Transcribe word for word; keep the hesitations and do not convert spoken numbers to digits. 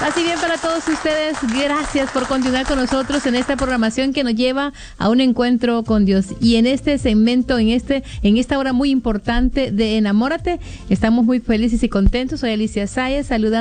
Así bien para todos ustedes, gracias por continuar con nosotros en esta programación que nos lleva a un encuentro con Dios. Y en este segmento, en este, en esta hora muy importante de Enamórate, estamos muy felices y contentos. Soy Alicia Sayas, saludando